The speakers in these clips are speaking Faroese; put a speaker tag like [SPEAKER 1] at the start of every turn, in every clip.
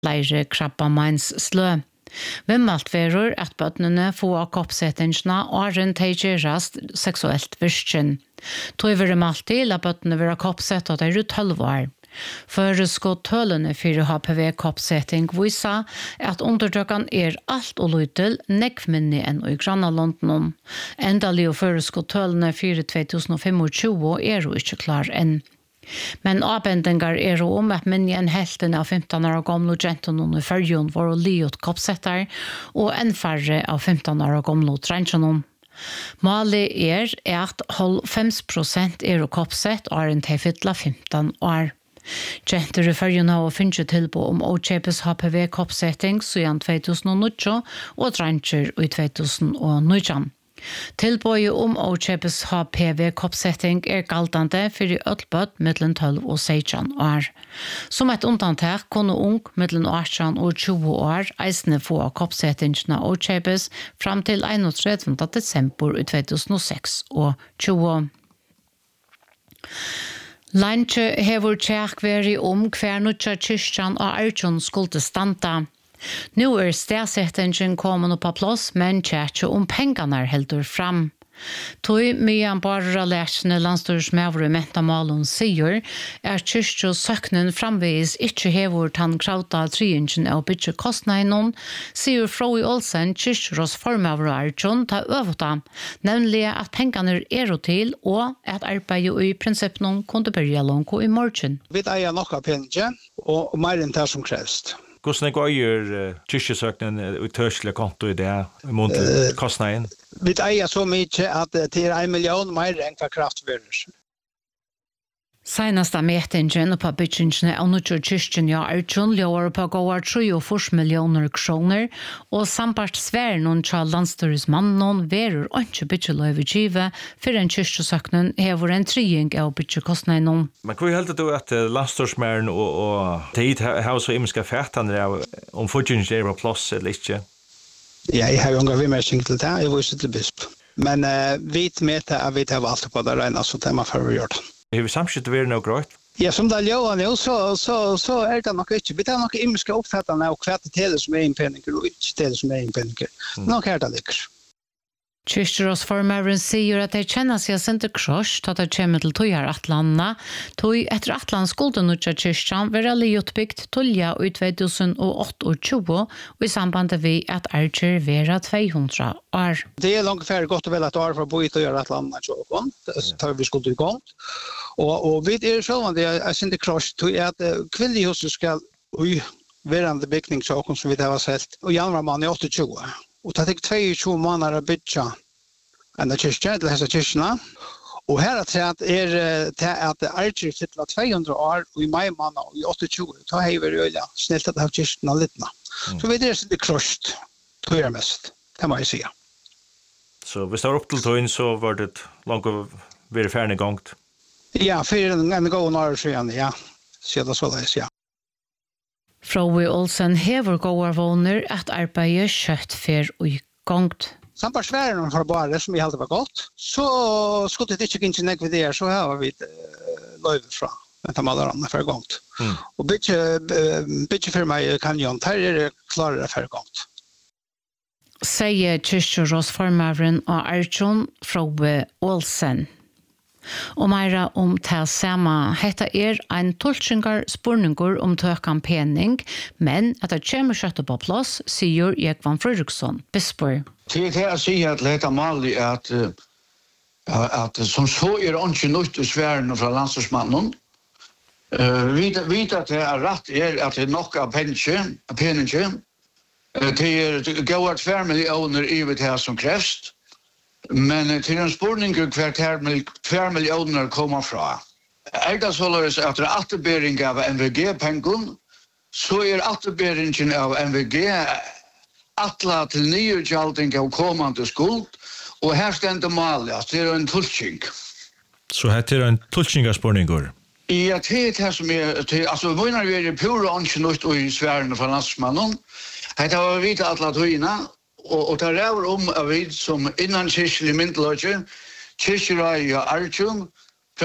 [SPEAKER 1] flere krabbameinsslø. Vimmalt verur at bøtnene få koppsettingsna og orienterast seksuelt virkjen. Tog vi malt til at bøtnene vil ha koppsett og det 12 år. Føreskåttølene for HPV-koppsetting viser at undertøkken alt og lytel nekvminne enn i Grannalondon. Endelig og føreskåttølene for 2025 jo ikke klar enn. Men avbendinger om at minne en helten av 15 år gamle gentonen i Førjun var liot koppsetter og en færre av 15 år gamle trengenon. Målet at 5% koppsett og en tilfytla 15 år. Jenter i Førjun har finnet tilbud om åkjøpes HPV-koppsetting siden 2009 og trenger i 2019. Tilbøye om åkjøpes HPV-koppsetting galtande for ølbøtt mellom 12 og 16 år. Som et undantag kunne ung mellom 18 og 20 år eisende få koppsettingene åkjøpes fram til 31. desember 2006 og 20. Lanche hever tjekveri hver nødja kyrkjan og Arjun skulle standa. Nå stedsettingen kommet på plass, men tjekke pengene heldur fram. Tøy mye bare lærsene landstyrsmøver i mentamalen sier kyrkja søknen framvis ikke hever tann krauta triingen av bytje kostnaden, sier Frøy Olsen kyrkjros formøver Arjun ta øvta, nemlig at pengene til og at arbeidet i prinsippen kunne begynne langt i morgen.
[SPEAKER 2] Vi eier nok av penger og mer enn det som krevst.
[SPEAKER 3] Hvordan går kyrkjesøkningen i tørselig konto i det mot kostnaden?
[SPEAKER 2] Vi eier så mye at det 1 million mer enn hva kraftverker.
[SPEAKER 1] Senast mätningen på byggingen av Nutjo kyrkjen i Arjun låg på gåar 3 millioner kroner og sampart sværen til landstyresmannen verur ikke byggeløyve givet for en kyrkjesøknen hever en trying av byggekostnaden.
[SPEAKER 3] Men hva heldur du at landstyresmannen og tid har så imenska fætene om byggingen på plass eller ikke?
[SPEAKER 2] Ja, jeg har jo engang vimerking til det, jeg viser til bisp. Men vi vet at vi har valgt på det regnet, så det er man for å gjøre det.
[SPEAKER 3] Har vi samskjøtt vært noe grønt?
[SPEAKER 2] Ja, som det er jo, så det nok ikke. Vi tar nok imenska oppfattende av hva det som innpenninger og ikke det som innpenninger. Nå det ligger.
[SPEAKER 1] Kyrkjerås formøveren sier at de kjenner seg sinte kross til at de kommer til tøyar atlandene. Tøy etter atland skulle nødja kyrkjan være liutbygd tølja i 2028 og i samband med at Archer være 200 år.
[SPEAKER 2] Det langt færre godt og vel et år for å bo i tøyar atlandene så tar vi skulle i gang. Og vi sånn at jeg sinte kross til at kvinnehuset skal verande bygning som vi har sett og januar mann i 28. Og det tek 22 måneder å bygge en kyrkje, eller hese kyrkjene. Og her til at Archer fytler 200 år og i mai måned i 28, da har vi øyla snilt at det har kyrkjene litt. Så vi sitter krosst, tror jeg mest, det må jeg si.
[SPEAKER 3] Så hvis det var opp til tøyen, så var det langt å være ferdig gongt?
[SPEAKER 2] Ja, for en god år siden, ja. Så det så leis, ja.
[SPEAKER 1] Frøy Olsen hever gåar våner at arbeidet kjøtt fer og gongt.
[SPEAKER 2] Samt sværen for bare som jeg alltid var godt, så skulle det ikke ikke nekve det, så har vi løyve fra mentamalerne for gongt. Og bytje for meg kan jo, her klarere for gongt.
[SPEAKER 1] Sier Kyrkjerås formøveren av Arjun Frøy Olsen. Og meira om det samme. Hetta en tolkningar spurningur om tøkan pening, men at det kommer kjøttet på plass, sier Jekvan Fredriksson, bispor.
[SPEAKER 4] Til det å si at det er malig at som så ikke nytt i sværen fra landstyrsmannen. Vet at det rett at det nok av peningen. Det går 2 millioner i det som krevst. Men til en spurning hver 2 millioner kommer fra. Det så at det atterbering av NVG-pengen, så atterberingen av NVG atla til nyutgjalding av kommande skuld, og her stender malig at det en tulking.
[SPEAKER 3] Så her en tulkingarspurningur?
[SPEAKER 4] Ja, det som altså, vinner vi pura ønske nødt i sværen fra landsmannen. Det har vi vidt atla tøyene, og det ræver av vi som innan kyrkjelig myndeløgje, kyrkjerai og Arjun,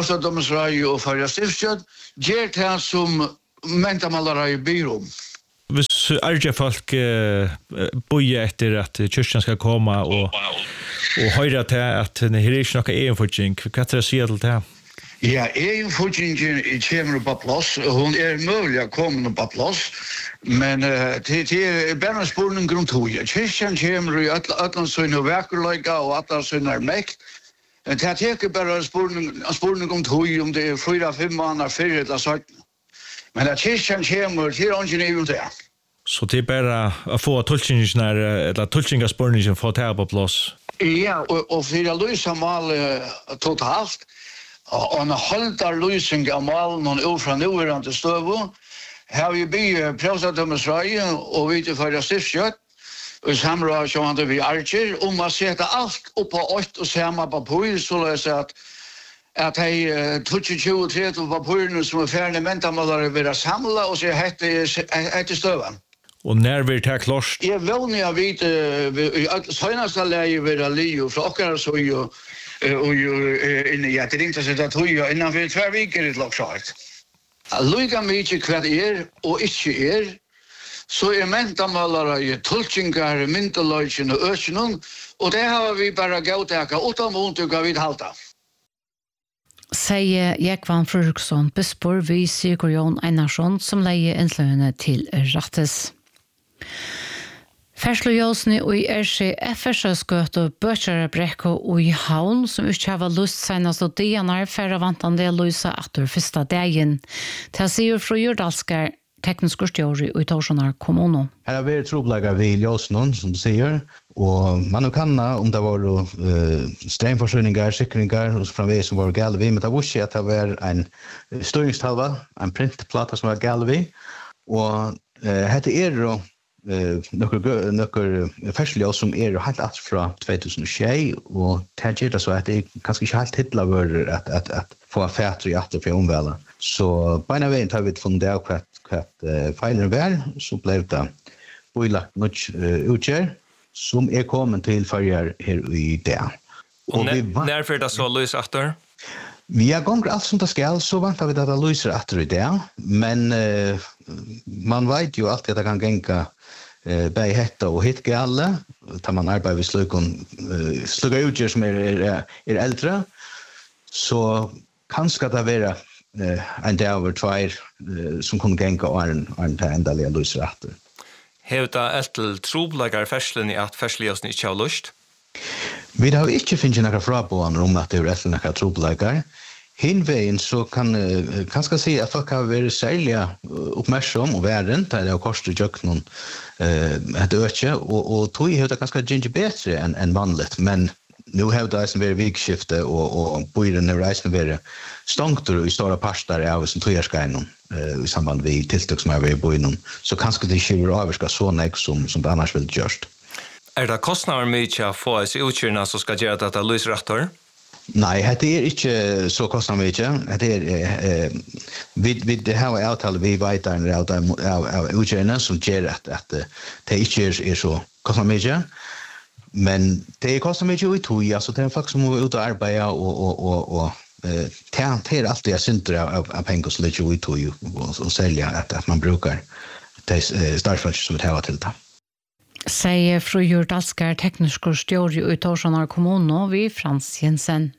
[SPEAKER 4] Prøvstadomsrai og Farja Stiftskjød, gjør det som mentamalarai byr om.
[SPEAKER 3] Hvis arga folk boja efter att kyrkan ska komma och höra till att det här är inte något egenforskning, vad tror du säga till det?
[SPEAKER 4] Ja, egenforskningen kommer på plats, hon möjlig att komma på plats, men det är bara spårning grund till. Kyrkan kommer i alla sina verkligheter och alla sina mäkt. Det är bara spårning om till om det är 4-5 månader 4 eller så. Men att kyrkan kommer till ingen evigt det.
[SPEAKER 3] Så det är bara att få tolkningen eller tolkningaspårningen få det här på plats?
[SPEAKER 4] Ja, och för att lösa mal totalt, och en hållbar lösning av mal någon från nuvarande stöv, har vi be prövsat Sverige och vi till förra stiftkött, och samråd som vi archer, om att sätta allt upp på 8 och samma papper, så löser att hej 22-30 papper som är färdiga mentamålare vill samla och så heter stöven.
[SPEAKER 3] Och när vi tar klart?
[SPEAKER 4] Jag vill ni veta i senaste läge vill Leo frågar så ju in jag tänkte så att ju innan för 2 veckor det lock sagt. Lika mycket kvad och inte så mentamålare i tolkningar, mentalöjsen och ösnen och det har vi bara gått utan måndag vi halta.
[SPEAKER 1] Säger Jekvan Fruksson, bespår vi Sigurd Jon Einarsson som leier innsløyene til Rattes. Fersløyåsene i FSS-skøt og Bøtjerebrekko og i Havn, som ikke har lyst senest og dianer, færre vantande løysa etter første dagen. Til sier fra Jordalskar, teknisk stjåri i Torsjonar kommuno.
[SPEAKER 5] Her har vært troblager ved Ljøsnån, som du sier, og man kan om det var strømforsynninger, sikringer, og framveg som var gale ved, men det var ikke at det var en støringstalva, en printplata som var gale ved, og dette jo nokkur ferskelig som helt alt fra 2006, og det gjør det så at det kanskje ikke helt hitla var at få fætre i atter for omvælet. Så beina veien tar vi funnet av hva feilen var, så ble det bøylagt noe utgjør, som kommet til farger her i det.
[SPEAKER 3] Og når får det så løs atter?
[SPEAKER 5] Vi har gått alt som det skal, så vant vi at det løser atter i det, men man vet jo alltid at det kan genka bei hetta og hit gale, tar man arbeid ved slukka utgjør som eldre, så kanskje det være en dag over 2 som kunne genka og til endelige løser atter.
[SPEAKER 3] Hevda etter troblager ferslen i at fersligheten ikke har lyst?
[SPEAKER 5] Vi har ikke finnet noen frabående om at det etter noen troblager. Hinveien så kan kanskje si at folk har vært særlig oppmerksom og væren, der det har kostet jøk noen et øke, og tog har det kanskje gjerne bedre enn vanligt, men nu har det som vært vikskifte, og bøyren har reisende vært stångter i store parter av som togjerskene i samband med tiltak som har vært i bøyren, så kanskje det ikke vil avvirke så nek som det annars vil gjørt.
[SPEAKER 3] Det kostnader mye å få oss utkjørende som skal gjøre dette lysrettor?
[SPEAKER 5] Nei, det ikke så kostnader mye. Vi har avtale vi vet av utkjørende som gjør at det ikke så kostnader mye. Men det kostar mycket i tog, alltså det folk som är ute och arbeta och det alltid synder av pengar som ligger i tog och sälja att man brukar det startfölk som vi har till det.
[SPEAKER 1] Säger fru Jordalskar, teknisk stjåri i Torsjonar kommuno, vi Frans Jensen.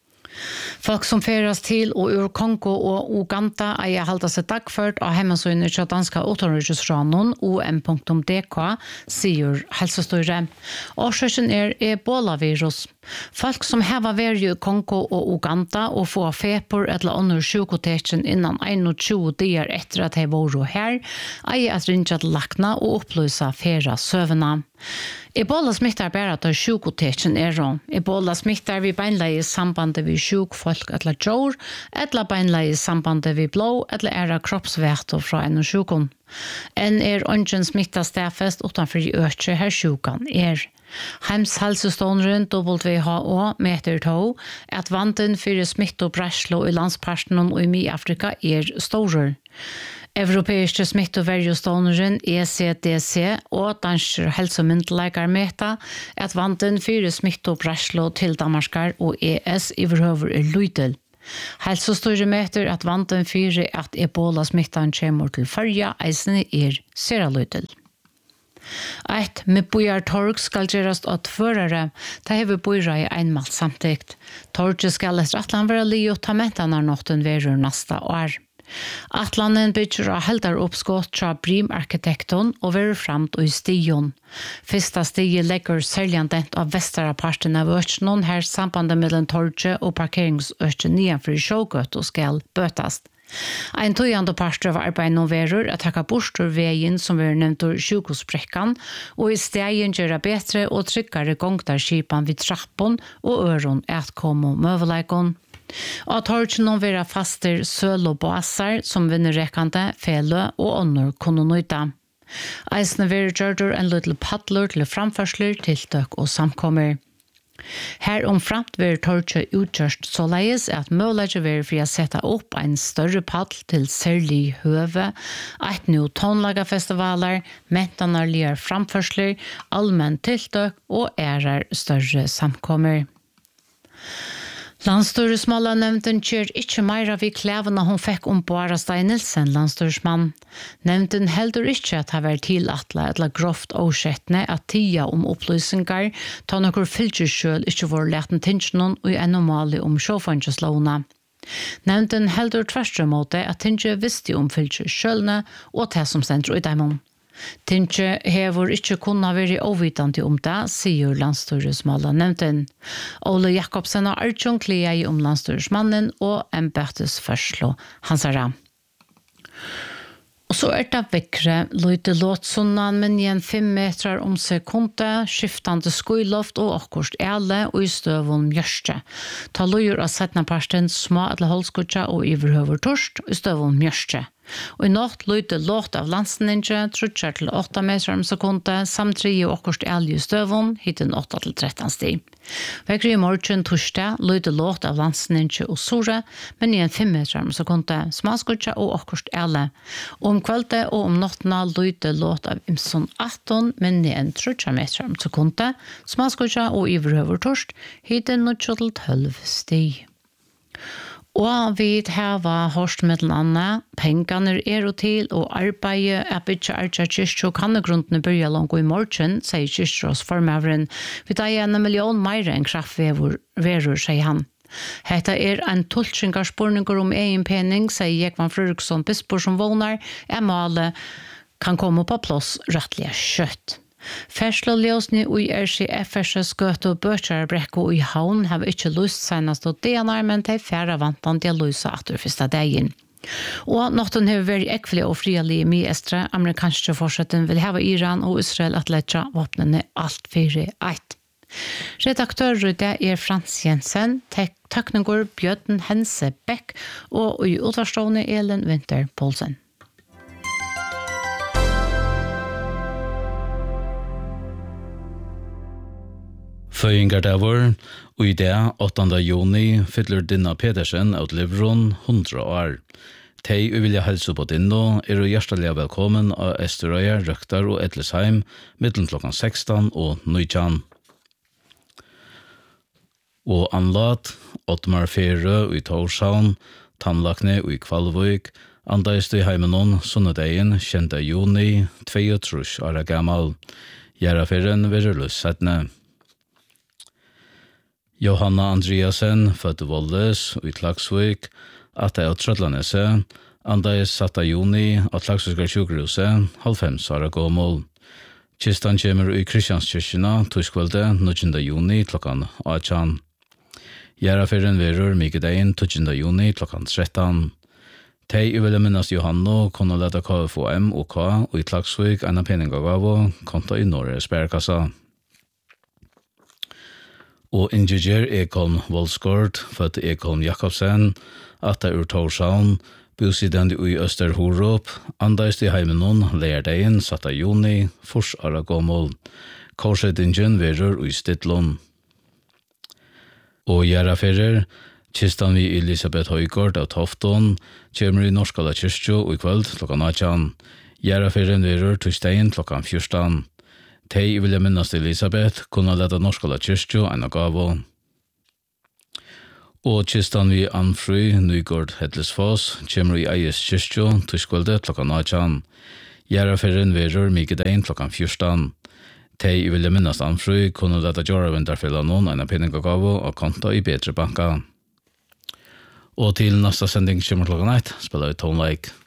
[SPEAKER 1] Folk som feras til og ur Kongo og Uganda er halda seg dagført av hemmasøyner til danska utenriksranen om.dk, sier helsestøyre. Årsøkken Ebola-virus. Folk som heva vært i Kongo og Uganda og få feber eller under sjukotekjen innan 21 dager etter at de var her, er at rinja til lakna og opplysa fera søvna. Ebola smittar bara att sjukotekjen rom. Ebola smittar vid beinleie sambandet vid sjukfolk eller djur, eller beinleie sambandet vid blå eller kroppsvæter fra en sjukon. En ungen smittar stafest utanfor i økje her sjukan Heimshelsestonren WHO meter to at vanten for smitt og bræslo i landsparten og i Afrika storer. Europeiske smittoverjestånderen ECDC og danske helsemyndelægar meta at vanten for smitt og bræslo til Danmarkar og ES i hverhøver lydel. Hälsostyrelsen mäter att vanten fyra att ebola-smittan kommer till följa eisene sera lydel. Ett med bojar torg skal gerast at førere, ta hever boira i einmalt samtikt. Torget skal etter atlan være li og ta mentanar notten verur nasta år. Atlanen bytjer av heldar oppskott fra Brim-arkitekton og verur framt og i stigen. Fyrsta stiget legger særligandent av vestara parten av økjenon her sambandet mellom torget og parkeringsøkjen nianfri sjågøtt og skal bøtast. Ein tøyande parster av arbeid nå verur at takka bostur veien som vi nevnt ur sjukosbrekkan og i stegen gjøre betre og tryggare gongdarskipan vid trappon og øron at komme møveleikon. Og torgen nå vera faster søl og basar som vinnerrekkande, fele og ånder kunne nøyta. Eisne verur gjørdur en liten paddler til framførsler, tiltøk og samkommer. Her omframt vil torget utgjørst såleis at mulighet vil for å sette opp en større paddel til særlig høve, et nå tonlagafestivaler, mentanarlige framførsler, allmenn tiltøk og større samkommer. Landsstyresmålanevnden kjør ikke meira vi klævene hun fikk om Bara Stein Nilsen, landsstyresmann. Nevnden heldur ikke at det var tilatla eller grovt åsettende at tida om opplysningar ta nokkur fylgjørsjøl ikke var leten tingsjonen og en normali om sjåfangslåna. Nevnden heldur tverstremåte at tingje visste om fylgjørsjølene og det som stender i dem. Tingje hever ikke kunna være ovitande om det, sier landsstyresmålanevnden. Ole Jakobsen og Arjun klier om landsstyresmannen og embedsførslo hans herre. Og så det vekkre, løyde låtsunnan, men igjen 5 meter om sekundet, skiftande skuiloft og akkurst ele og i støvun mjørste. Ta løyer av setnaparsten små eller holdskutja og iverhøver torst i støvun mjørste. Og i natt løyde låt av landsninje, trutjer til 8 meter om sekundet, samtidig og akkurst ele i støvun, hitten 8 til 13 sti. Vekkre i morgen torsdag løyde låt av landsninje og sore, men igjen 5 meter om sekundet, smaskutja og akkurst ele. Om kveldet og om nattene løyde låt av imson 18, men igjen 30 meter om sekundet, smaskutja og iverhøver torst, hitten 12 sti. Og vi har hørt med den andre, pengene og til, og arbeidet er bytje kyrkje, og kan grunnene begynne langt i morgen, sier kyrkjøs formøveren. Vi tar igjen 1 million mer enn kraftverur, sier han. Hetta en tulltringarspurningar om egen pening, sier Jekvan Frøriksson, bispor som vågnar, male kan komme på plass rettelig kjøtt. Fersleløsning i RCFS skøte og bøtjerbrekko i havn har ikke lyst senest og denar, men de færre vantan til å lyse etter første dagen. Og noten har vært ekvelig og frielig med estre. Amerikanske forsetten vil heve Iran og Israel at letja våpnene alt 4-1. Redaktør i det Frans Jensen, tekniker Bjørn Hense Beck og i utvarstående Elin Winter Poulsen.
[SPEAKER 6] Føyingardaver, og i det 8. juni fyller Dinna Pedersen av Livron 100 år. Tei vilja helse på Dinno hjertelig velkommen av Esterøya, Røktar og Edlesheim mellom klokken 16 og 19. Og anlat, Ottmar Fere i Torshavn, Tannlakne i Kvalvøyk, andaist i heimenon sunnedegen 10. juni 22 år gammal. Gjeraferien virulus setne. Johanna Andreasen, født Voldes i Klagsvik, at det Trøtlanese, andaes 7. juni av Klagsviska sjukhuset, 90 år gammel. Kistan kommer i Kristianskirkena, toskvelde 9. juni klokkan 18. Gjeraferien verur mykkedeien 20. juni klokkan 13. Tei vil minnes Johanna kunne lete KFOM og K og i Klagsvik en peningagavo konta i Norge Sperkassa. Og Ingeger Ekholm Voldsgård, født Ekholm Jakobsen, at det Torshavn, bosidende i Østerhorup, andaist i heimenon leirdeien 7. juni, fors åra gammel. Korsetingen verur i Stidlund. Og gjeraferer, kistan vi Elisabeth Høygård av Tofton, kommer i Norskala kyrkjo i kveld klokkan 18. Gjeraferien verur torsdagen klokkan 14. Tei vil jeg minnes til Elisabeth kunne lete Norskala kyrkjo en av gavo. Og kistan vi Anfrøy, Nygård, Hedlesfoss, kommer i Eies kyrkjo, tyskvalde klokka 18. Gjeraferren verur Mikedein klokka 14. Tei I vilja minnast Anfrøy kunne dette gjøre vinterfylla noen en penningagavo og konto I bedre banka. Og til nesta sending kommer klokka 1, spiller vi Tone Lake.